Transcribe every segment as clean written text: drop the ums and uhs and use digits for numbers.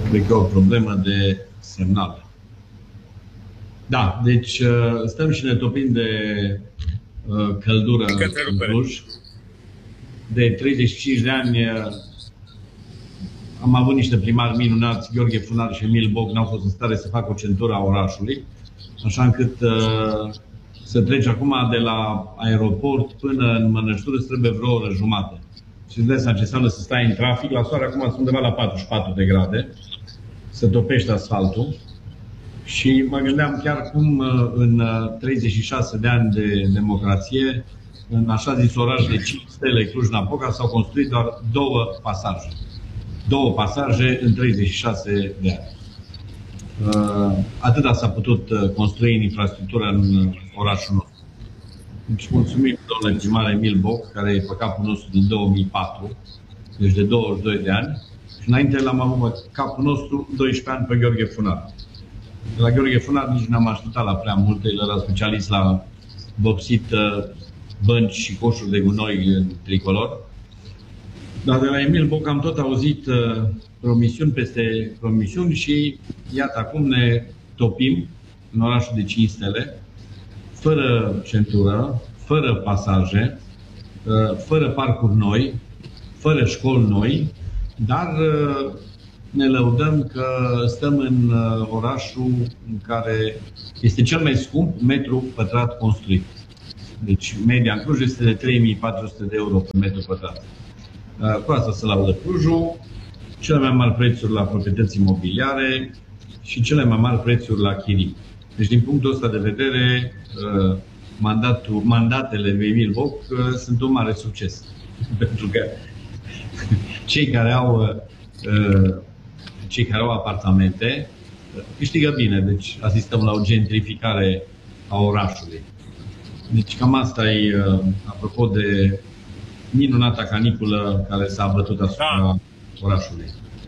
Cred că e o problemă de semnal. Da, deci stăm și ne topim de căldură în Cluj. De 35 de ani am avut niște primari minunați, Gheorghe Funar și Emil Boc, n-au fost în stare să facă o centură a orașului, așa încât să treci acum de la aeroport până în Mănăștură îți trebuie vreo oră jumate. Și îți dai seama ce înseamnă să stai în trafic. La soare acum sunt undeva la 44 de grade, să topești asfaltul. Și mă gândeam chiar cum în 36 de ani de democrație, în așa zis oraș de 5 stele, Cluj-Napoca, s-au construit doar 2 pasaje. 2 pasaje în 36 de ani. Atâta s-a putut construi în infrastructură în orașul nostru. Deci mulțumim, domnule primar Emil Boc, care e pe capul nostru din 2004, deci de 22 de ani. Și înainte l-am avut pe capul nostru 12 ani pe Gheorghe Funar. De la Gheorghe Funar nici n-am așteptat la prea multe, el era specialist la vopsit bănci și coșuri de gunoi în tricolor. Dar de la Emil Boc am tot auzit promisiuni peste promisiuni și iată acum ne topim în orașul de 5 stele, fără centură, fără pasaje, fără parcuri noi, fără școli noi, dar ne lăudăm că stăm în orașul în care este cel mai scump metru pătrat construit. Deci media în Cluj este de 3400 de euro pe metru pătrat. Cu asta se laudă Clujul, cele mai mari prețuri la proprietăți imobiliare și cele mai mari prețuri la chirii. Deci din punctul ăsta de vedere, mandatele lui Emil Boc sunt un mare succes. Pentru că cei care au apartamente câștigă bine. Deci asistăm la o gentrificare a orașului. Deci cam asta e, apropo de minunata caniculă care s-a abătut asupra orașului.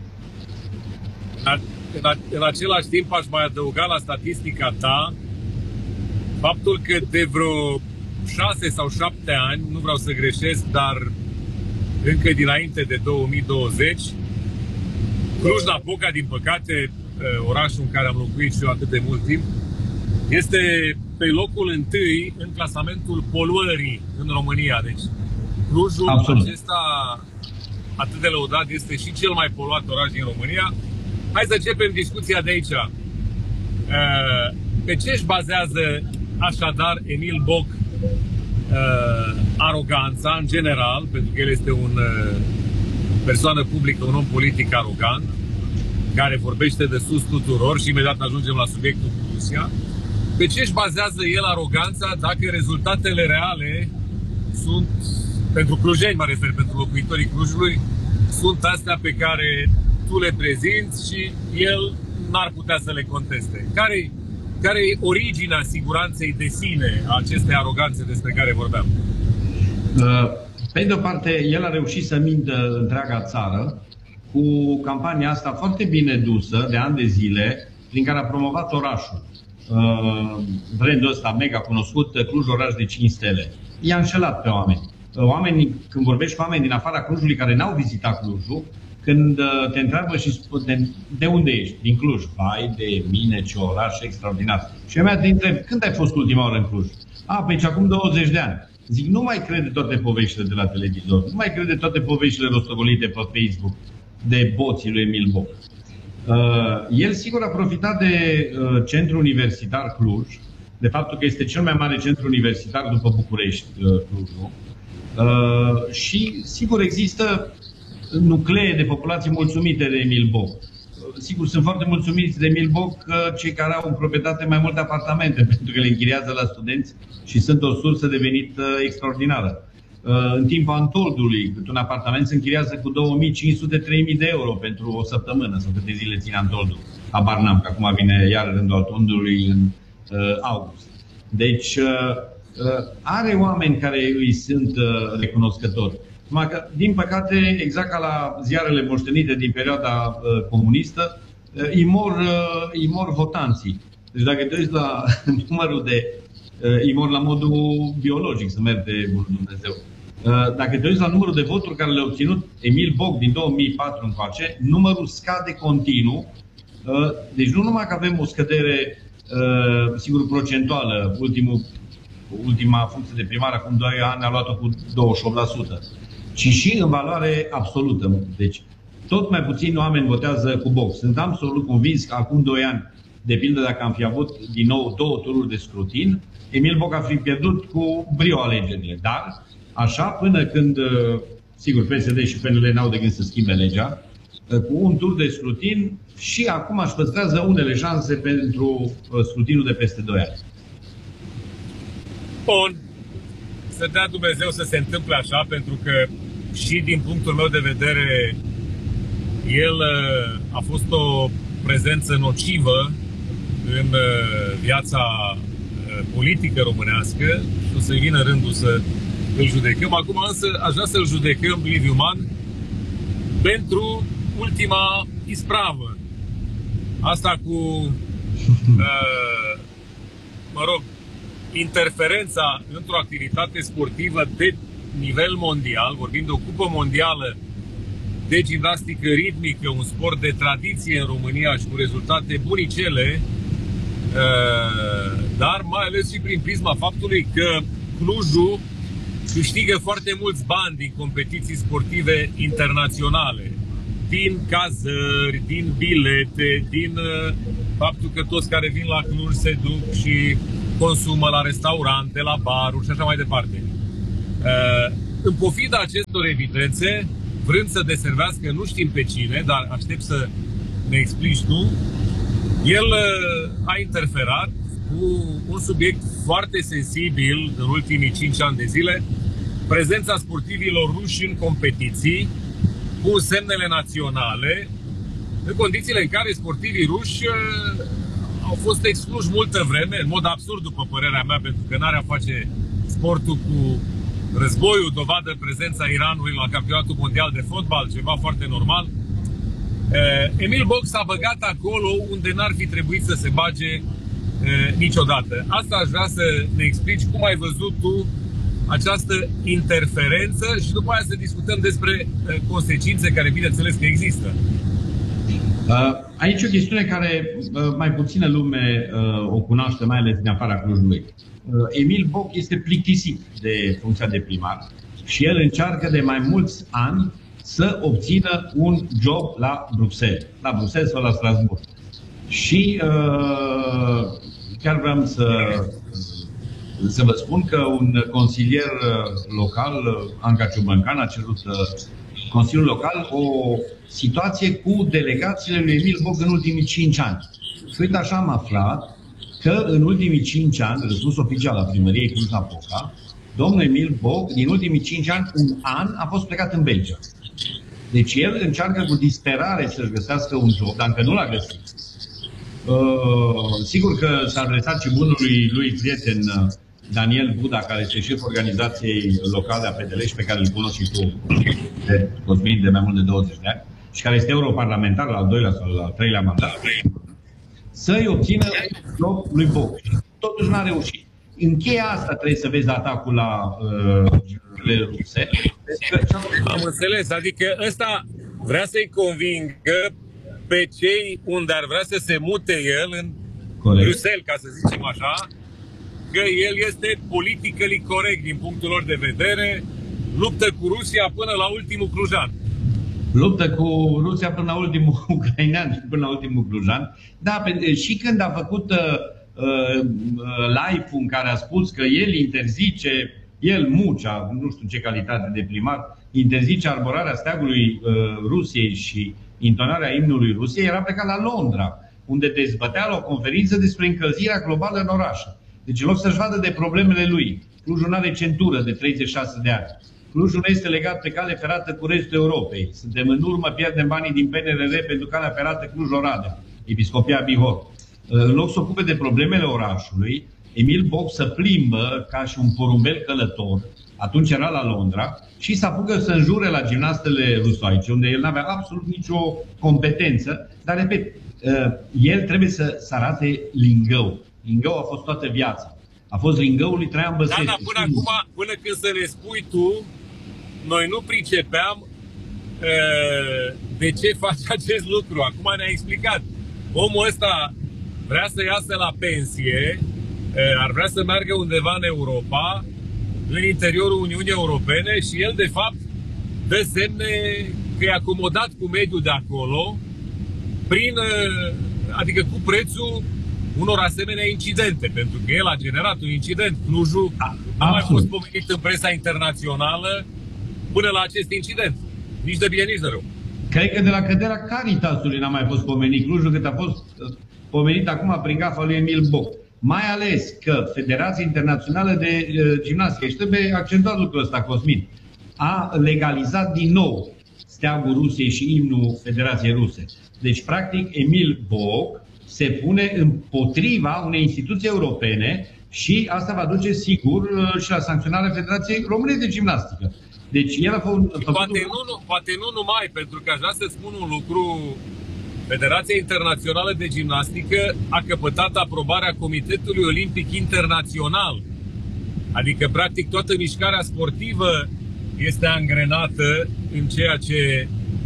În același timp aș mai adăuga la statistica ta faptul că de vreo 6 sau 7 ani, nu vreau să greșesc, dar încă dinainte de 2020, Cluj-Napoca, din păcate, orașul în care am locuit și eu atât de mult timp, este pe locul întâi în clasamentul poluării în România. Deci Clujul acesta atât de lăudat este și cel mai poluat oraș din România. Hai să începem discuția de aici. Pe ce își bazează așadar Emil Boc aroganța în general, pentru că el este o persoană publică, un om politic arogant, care vorbește de sus tuturor și imediat ajungem la subiectul cu Rusia. Pe ce își bazează el aroganța dacă rezultatele reale sunt, pentru clujeni mă refer, pentru locuitorii Clujului, sunt astea pe care tu le prezinți și el n-ar putea să le conteste. Care e originea siguranței de sine a acestei aroganțe despre care vorbeam? Pe de o parte, el a reușit să mintă întreaga țară cu campania asta foarte bine dusă, de ani de zile, prin care a promovat orașul. Brandul ăsta mega cunoscut, Cluj, oraș de 5 stele. I-a înșelat pe oameni. Oamenii, când vorbești cu oameni din afara Clujului care n-au vizitat Clujul, când te întreabă și spune de unde ești? Din Cluj. Vai de mine, ce oraș extraordinar. Și eu te întreb, când ai fost ultima oară în Cluj? Păi acum 20 de ani. Zic, nu mai crede toate poveștile de la televizor, nu mai crede toate poveștile rostogolite pe Facebook de boții lui Emil Boc. El sigur a profitat de centrul universitar Cluj, de faptul că este cel mai mare centru universitar după București, Clujul. Și sigur există nuclee de populație mulțumite de Emil Boc. Sigur, sunt foarte mulțumiți de Emil Boc cei care au în proprietate mai multe apartamente, pentru că le închiriază la studenți și sunt o sursă de venit extraordinară. În timpul Antoldului, cât un apartament se închiriază cu 2500-3000 de euro pentru o săptămână, sau câte zile ține Antoldul. Habar n-am, că acum vine iar rândul Antoldului în august. Deci, are oameni care îi sunt recunoscători. Numai că, din păcate, exact ca la ziarele moștenite din perioada comunistă, îi mor votanții. Deci dacă te uiți la numărul de... îi mor la modul biologic, să merg de bunul Dumnezeu. Dacă te uiți la numărul de voturi care le-a obținut Emil Boc din 2004 încoace, numărul scade continuu. Deci nu numai că avem o scădere, sigur, procentuală, ultima funcție de primar acum 2 ani a luat-o cu 28%, ci și în valoare absolută. Deci tot mai puțini oameni votează cu Boc. Sunt absolut convins că acum 2 ani, de pildă, dacă am fi avut din nou 2 tururi de scrutin, Emil Boc a fi pierdut cu brio alegerile. Dar așa, până când, sigur, PSD și PNL n-au de gând să schimbe legea, cu un tur de scrutin și acum își păstrează unele șanse pentru scrutinul de peste 2 ani. Bun. Să dea Dumnezeu să se întâmple așa, pentru că și din punctul meu de vedere el a fost o prezență nocivă în viața politică românească și o să vină rândul să îl judecăm. Acum însă aș vrea să-l judecăm, Liviu Man, pentru ultima ispravă. Asta cu, interferența într-o activitate sportivă de nivel mondial, vorbim de o cupă mondială de gimnastică ritmică, un sport de tradiție în România și cu rezultate bunicele, dar mai ales și prin prisma faptului că Clujul câștigă foarte mulți bani din competiții sportive internaționale, din cazări, din bilete, din faptul că toți care vin la Cluj se duc și consumă la restaurante, la baruri și așa mai departe. În pofida acestor evidențe, vrând să deservească nu știm pe cine, dar aștept să ne explici tu, el a interferat cu un subiect foarte sensibil în ultimii 5 ani de zile, prezența sportivilor ruși în competiții cu semnele naționale, în condițiile în care sportivii ruși au fost excluși multă vreme, în mod absurd după părerea mea, pentru că n-are a face sportul cu războiul, dovadă prezența Iranului la campionatul mondial de fotbal, ceva foarte normal. Emil Boc s-a băgat acolo unde n-ar fi trebuit să se bage niciodată. Asta aș vrea să ne explici cum ai văzut tu această interferență și după aia să discutăm despre consecințe care bineînțeles că există. Aici o chestiune care mai puțină lume o cunoaște, mai ales din afara Clujului. Emil Boc este plictisit de funcția de primar și el încearcă de mai mulți ani să obțină un job la Bruxelles sau la Strasbourg. Și chiar vreau să vă spun că un consilier local, Anca Ciobăncan, a cerut Consiliul Local o situație cu delegațiile lui Emil Boc în ultimii 5 ani. Și uite, așa am aflat că în ultimii 5 ani, răspuns oficial la primăriei Cluj-Napoca, domnul Emil Boc, din ultimii 5 ani, un an a fost plecat în Belgia. Deci el încearcă cu disperare să-și găsească un job, dar încă nu l-a găsit. Sigur că s-a adresat și bunului lui prieten Daniel Buda, care este șeful organizației locale a PDL și pe care îl cunosc și tu, Cosmin, de mai mult de 20 de ani, și care este europarlamentar la al 2-lea sau la al 3-lea mandat, să-i obțină loc lui Boc. Totuși n-a reușit. În cheia asta trebuie să vezi atacul la ruse. Am înțeles, adică ăsta vrea să-i convingă pe cei unde ar vrea să se mute el în Bruxelles, ca să zicem așa, că el este politically corect din punctul lor de vedere, luptă cu Rusia până la ultimul clujan. Luptă cu Rusia până la ultimul ucrainean și până la ultimul clujan. Da, și când a făcut live-ul în care a spus că el interzice, Mucea, nu știu în ce calitate de primar, interzice arborarea steagului Rusiei și intonarea imnului Rusiei, era plecat la Londra, unde dezbătea la o conferință despre încălzirea globală în oraș. Deci în loc să-și vadă de problemele lui, Clujul nu are centură de 36 de ani. Clujul nu este legat pe cale ferată cu restul Europei. Suntem în urmă, pierdem banii din PNRR pentru calea ferată Cluj-Oradea, Episcopia Bihor. În loc să ocupe de problemele orașului, Emil Boc se plimbă ca și un porumbel călător, atunci era la Londra, și se apucă să înjure la gimnastele rusoaice, unde el n-avea absolut nicio competență, dar, repet, el trebuie să arate lingău. Lingău a fost toată viața. A fost lingăul lui Traian Băsescu. Da, până acum, până când să ne spui tu noi nu pricepeam de ce face acest lucru. Acum ne-a explicat. Omul ăsta vrea să iasă la pensie, ar vrea să meargă undeva în Europa, în interiorul Uniunii Europene, și el, de fapt, dă semne că e acomodat cu mediul de acolo, adică cu prețul unor asemenea incidente, pentru că el a generat un incident. Clujul nu a mai fost pomenit în presa internațională până la acest incident. Nici de bine, nici de rău. Cred că de la căderea Caritasului n-a mai fost pomenit Clujul, cât a fost pomenit acum prin gafa lui Emil Boc. Mai ales că Federația Internațională de Gimnastică, și trebuie accentuat lucrul ăsta, Cosmin, a legalizat din nou steagul Rusiei și imnul Federației Ruse. Deci, practic, Emil Boc se pune împotriva unei instituții europene și asta va duce, sigur, și la sancționarea Federației Române de Gimnastică. Deci, el a făcut... Poate nu numai, pentru că aș vrea să spun un lucru. Federația Internațională de Gimnastică a căpătat aprobarea Comitetului Olimpic Internațional. Adică, practic, toată mișcarea sportivă este angrenată în ceea ce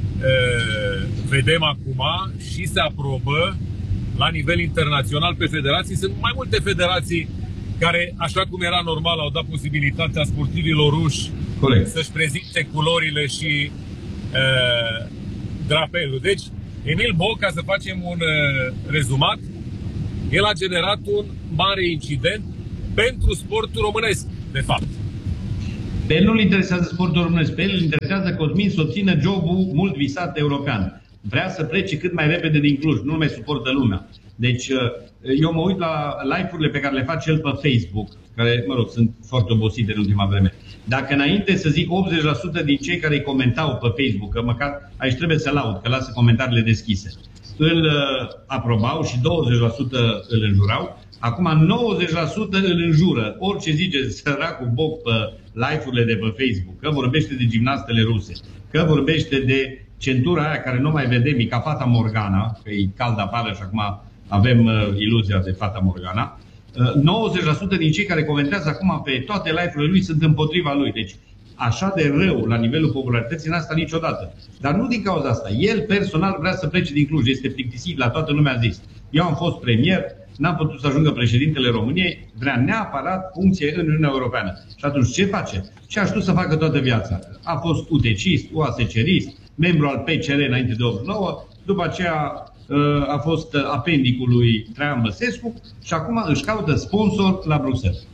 vedem acum și se aprobă la nivel internațional pe federații. Sunt mai multe federații care, așa cum era normal, au dat posibilitatea sportivilor ruși să-și prezinte culorile și drapelul. Deci, Emil Boc, ca să facem un rezumat, el a generat un mare incident pentru sportul românesc, de fapt. Pe el nu-l interesează sportul românesc, pe el îl interesează, Cosmin, să obțină jobul mult visat european. Vrea să plece cât mai repede din Cluj, nu mai suportă lumea. Deci, eu mă uit la live-urile pe care le face el pe Facebook, care, mă rog, sunt foarte obosite în ultima vreme. Dacă înainte, să zic, 80% din cei care îi comentau pe Facebook, că măcar aici trebuie să laud, că lasă comentariile deschise, îl aprobau și 20% îl înjurau, acum 90% îl înjură. Orice zice săracul Boc pe live-urile de pe Facebook, că vorbește de gimnastele ruse, că vorbește de centura aia care nu mai vedem, e ca Fata Morgana, că e cald afară și acum avem iluzia de Fata Morgana. 90% din cei care comentează acum pe toate live-urile lui sunt împotriva lui. Deci, așa de rău la nivelul popularității în asta niciodată. Dar nu din cauza asta. El personal vrea să plece din Cluj. Este plictisit, la toată lumea a zis. Eu am fost premier, n-am putut să ajungă președintele României, vrea neapărat funcție în Uniunea Europeană. Și atunci ce face? Ce a știut să facă toată viața? A fost UTC-ist, UASC-erist, membru al PCR înainte de 89, după aceea a fost apendicul lui Traian Băsescu și acum își caută sponsor la Bruxelles.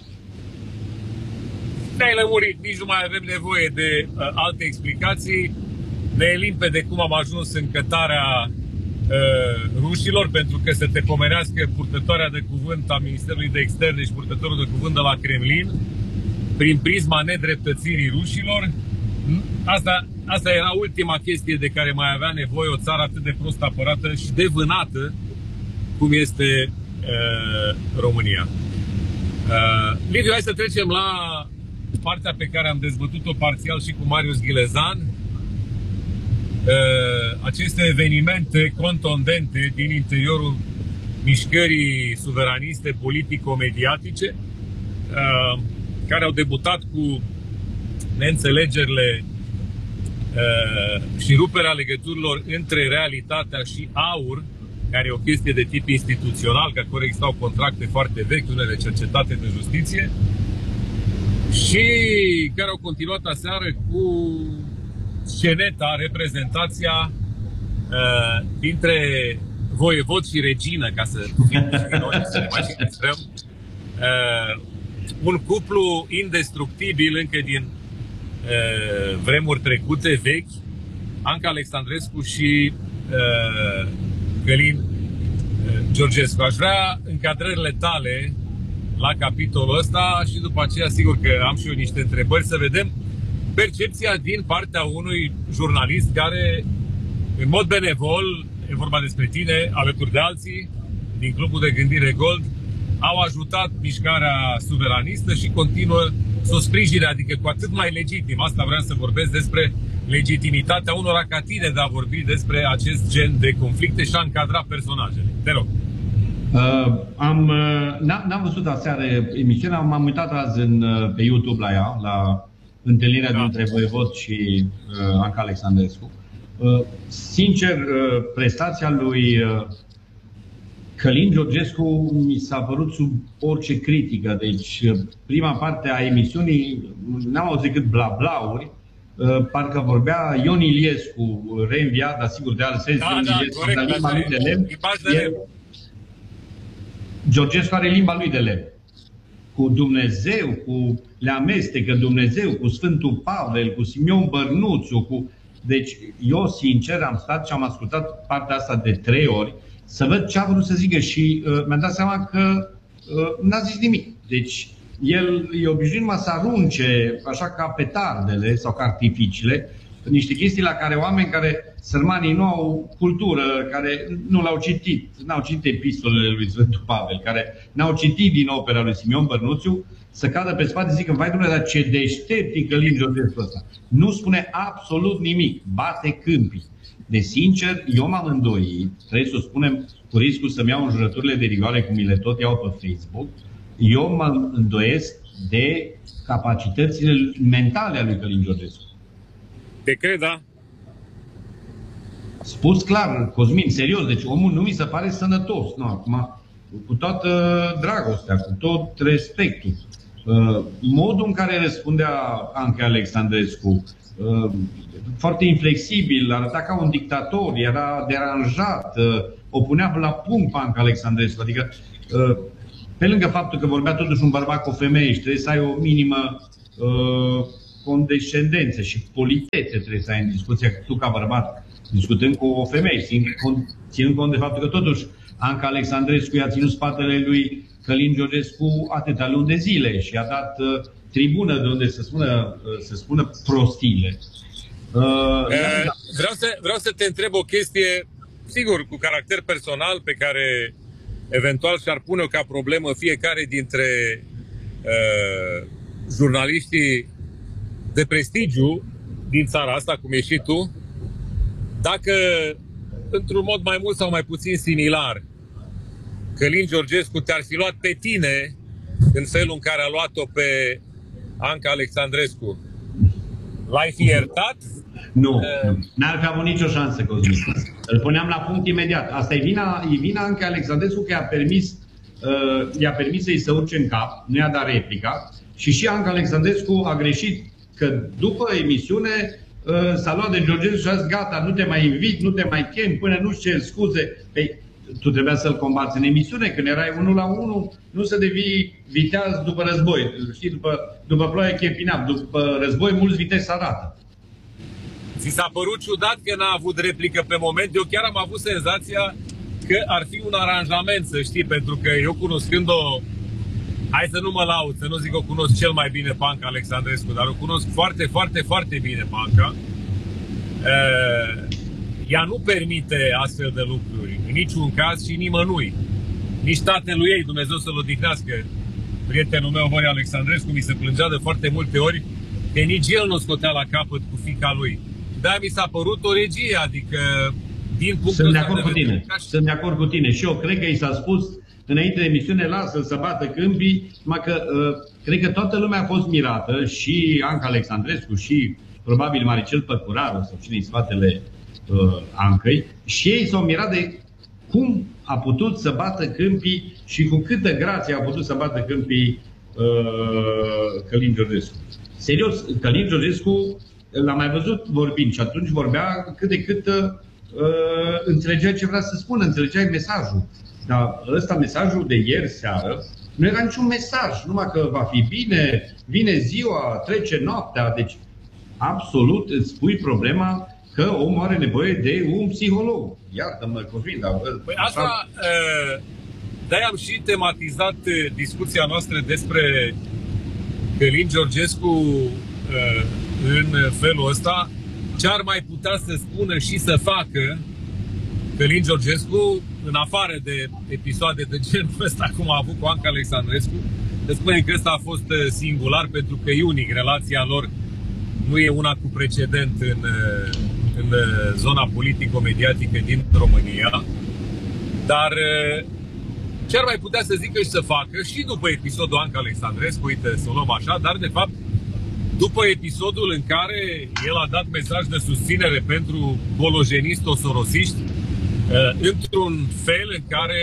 Ne-ai lămurit, nici nu mai avem nevoie de alte explicații. Ne e limpede cum am ajuns în cătarea rușilor, pentru că să te pomenească purtătoarea de cuvânt a Ministerului de Externe și purtătorul de cuvânt de la Kremlin prin prisma nedreptățirii rușilor. Asta era ultima chestie de care mai avea nevoie o țară atât de prost apărată și de vânată cum este România. Liviu, hai să trecem la partea pe care am dezbătut-o parțial și cu Marius Ghilezan. Aceste evenimente contundente din interiorul mișcării suveraniste politico-mediatice care au debutat cu neînțelegerile și ruperea legăturilor între realitatea și AUR, care e o chestie de tip instituțional, că acolo existau contracte foarte vechi, unele cercetate de justiție, și care au continuat aseară cu sceneta, reprezentația dintre voievod și regină, ca să fim noi, să ne imaginăm, un cuplu indestructibil încă din vremuri trecute, vechi, Anca Alexandrescu și Călin Georgescu. Aș vrea încadrările tale la capitolul ăsta și după aceea, sigur că am și eu niște întrebări, să vedem percepția din partea unui jurnalist care, în mod benevol, e vorba despre tine, alături de alții, din Clubul de Gândire Gold, au ajutat mișcarea suveranistă și continuă să o sprijine, adică cu atât mai legitim. Asta vreau să vorbesc despre legitimitatea unora ca tine de a vorbi despre acest gen de conflicte și a încadra personajele. Te rog. N-am văzut aseară emisiunea, m-am uitat azi pe YouTube la ea, la întâlnirea dintre Voievod și Anca Alexandrescu. Sincer, prestația lui Călin Georgescu mi s-a părut sub orice critică. Deci, prima parte a emisiunii, n-am auzit decât bla-blauri. Parcă vorbea Ion Iliescu, reînviat, dar sigur de alt sens, Ion Iliescu, dar limba lui de lemn. Georgescu are limba lui de lemn. Cu Dumnezeu, le amestecă Dumnezeu, cu Sfântul Pavel, cu Simion Bărnuțiu, cu... Deci, eu, sincer, am stat și am ascultat partea asta de 3 ori, să văd ce a vrut să zică și mi-am dat seama că n-a zis nimic. Deci, el e obișnuit numai să arunce, așa ca petardele sau ca artificiile, niște chestii la care oameni care, sărmanii, nu au cultură, care nu l-au citit, n-au citit epistolele lui Sfântul Pavel, care n-au citit din opera lui Simion Bărnuțiu, să cadă pe spate și zică, vai Dumnezeu, dar ce deștept e Călin Georgescu ăsta. Nu spune absolut nimic, bate câmpii. De sincer, eu m-am îndoit, trebuie să o spunem cu riscul să-mi iau înjurăturile de rigoare, cum mi le tot iau pe Facebook, eu mă îndoiesc de capacitățile mentale ale lui Călin Georgescu. Te cred, da? Spus clar, Cosmin, serios, deci omul nu mi se pare sănătos. Nu, acum, cu toată dragostea, cu tot respectul. Modul în care răspundea Anca Alexandrescu, foarte inflexibil, arăta ca un dictator, era deranjat, o punea la punct pe Anca Alexandrescu. Adică, pe lângă faptul că vorbea totuși un bărbat cu o femeie și trebuie să ai o minimă condescendență și politețe trebuie să ai în discuția, tu ca bărbat, discutând cu o femeie, ținând cont de faptul că totuși Anca Alexandrescu i-a ținut spatele lui Călin Georgescu atâtea luni de zile și a dat tribună de unde să spună prostiile. Vreau să te întreb o chestie, sigur, cu caracter personal, pe care eventual și-ar pune-o ca problemă fiecare dintre jurnaliștii de prestigiu din țara asta, cum ești și tu, dacă, într-un mod mai mult sau mai puțin similar, Călin Georgescu te-ar fi luat pe tine în felul în care a luat-o pe Anca Alexandrescu, l-ai fi iertat? Nu, n-ar fi avut nicio șansă, Cosmin. Îl puneam la punct imediat. Asta e vina Anca Alexandrescu că i-a permis să-i se urce în cap, nu i-a dat replica și Anca Alexandrescu a greșit că după emisiune s-a luat de Georgescu și a zis, gata, nu te mai invit, nu te mai chem, până nu-și cer scuze. Păi, tu trebuia să-l combați în emisiune, când erai 1-1, nu să devii viteaz după război. Știi, după ploaie chepinap, după război mulți viteși arată. Ți s-a părut ciudat că n-a avut replică pe moment? Eu chiar am avut senzația că ar fi un aranjament, să știi, pentru că eu cunoscând-o, hai să nu mă laud, să nu zic că o cunosc cel mai bine pe Anca Alexandrescu, dar o cunosc foarte, foarte, foarte bine pe Anca. Ea nu permite astfel de lucruri, în niciun caz și nimănui. Nici tatălui ei, Dumnezeu să-l odihnească, prietenul meu, Horia Alexandrescu, mi se plângea de foarte multe ori că nici el nu scotea la capăt cu fiica lui. De-aia mi s-a părut o regie, adică din punctul ăsta de vedere. Sunt de acord cu tine și eu cred că i s-a spus înainte de emisiune, lasă să bată câmpii, numai că cred că toată lumea a fost mirată, și Anca Alexandrescu și probabil Maricel Păcuraru sau cine-i spatele Ancăi, și ei s-au mirat de cum a putut să bată câmpii și cu câtă grație a putut să bată câmpii Călin Georgescu. Serios, Călin Georgescu l-am mai văzut vorbind și atunci vorbea cât de cât înțelegea ce vrea să spună, înțelegea mesajul. Dar ăsta, mesajul de ieri seară, nu era niciun mesaj, numai că va fi bine, vine ziua, trece noaptea, deci absolut îți pui problema că omul are nevoie de un psiholog. Iartă-mă, Cosmin, dar... Păi asta, de-aia am și tematizat discuția noastră despre Călin Georgescu în felul ăsta, ce ar mai putea să spună și să facă Călin Georgescu, în afară de episoade de genul ăsta, cum a avut cu Anca Alexandrescu. Să spunem că ăsta a fost singular, pentru că e unic, relația lor nu e una cu precedent în zona politico-mediatică din România. Dar ce ar mai putea să zică și să facă și după episodul Anca Alexandrescu, uite, să o luăm așa, dar de fapt după episodul în care el a dat mesaj de susținere pentru golojenisto-sorosiști, într-un fel în care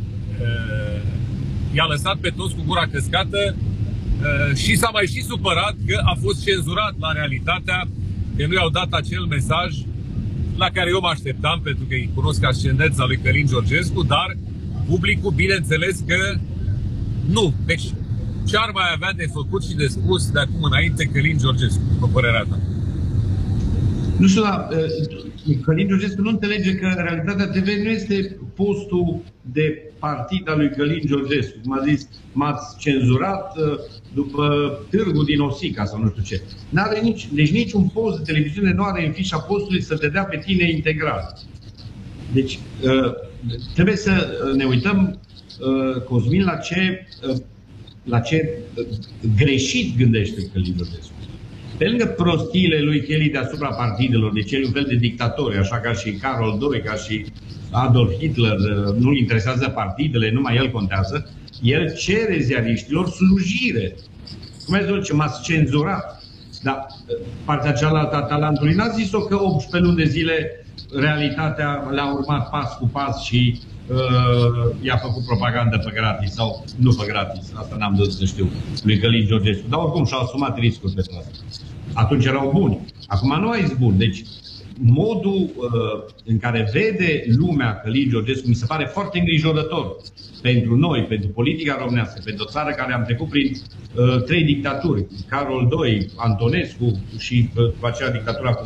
i-a lăsat pe toți cu gura căscată și s-a mai și supărat că a fost cenzurat la realitatea, că nu i-au dat acel mesaj la care eu mă așteptam, pentru că îi cunosc ascendența lui Călin Georgescu, dar publicul, bineînțeles că nu. Deci, ce ar mai avea de făcut și de spus de acum înainte Călin Georgescu, după părerea ta? Nu știu, Călin Georgescu nu înțelege că Realitatea TV nu este postul de partid al lui Călin Georgescu. Cum a zis, m-ați cenzurat după târgul din Osica sau nu știu ce. Deci niciun post de televiziune nu are în fișa postului să te dea pe tine integral. Deci trebuie să ne uităm, Cosmin, la ce greșit gândește Călin Georgescu. Pe lângă prostiile lui Kelly deasupra partidelor, deci el un fel de dictatori, așa ca și Carol II, ca și Adolf Hitler, nu-l interesează partidele, numai el contează, el cere ziariștilor slujire. Cum zice, m-ați cenzurat. Dar partea cealaltă a talentului n-a zis-o că 18 luni de zile Realitatea le-a urmat pas cu pas și i-a făcut propagandă pe gratis sau nu pe gratis. Asta n-am dus să știu lui Călin Georgescu. Dar oricum și-au asumat riscuri pentru asta. Atunci erau buni. Acum nu ai buni. Deci modul în care vede lumea Călin Georgescu mi se pare foarte îngrijorător pentru noi, pentru politica românească, pentru o țară care am trecut prin 3 dictaturi. Carol II, Antonescu și după aceea dictatura